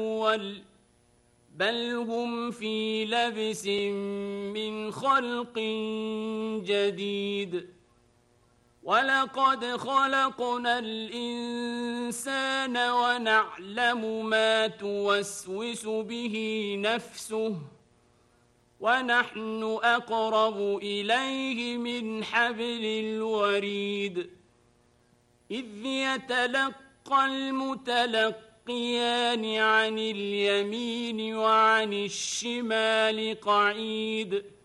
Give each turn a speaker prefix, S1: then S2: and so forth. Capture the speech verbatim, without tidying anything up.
S1: الأول بل هم في لبس من خلق جديد ولقد خلقنا الإنسان ونعلم ما توسوس به نفسه ونحن أقرب إليه من حبل الوريد إذ يتلقى المتلقيان عن اليمين وعن الشمال قعيد